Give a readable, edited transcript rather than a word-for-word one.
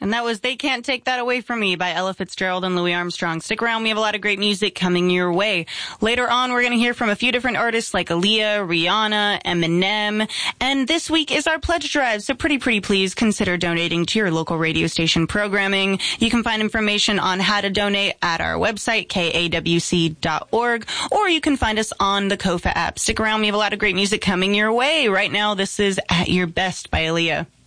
And that was They Can't Take That Away From Me by Ella Fitzgerald and Louis Armstrong. Stick around. We have a lot of great music coming your way. Later on, we're going to hear from a few different artists like Aaliyah, Rihanna, Eminem. And this week is our pledge drive. So pretty please consider donating to your local radio station programming. You can find information on how to donate at our website, kawc.org, or you can find us on the Kofa app. Stick around. We have a lot of great music coming your way. Right now, this is At Your Best by Aaliyah.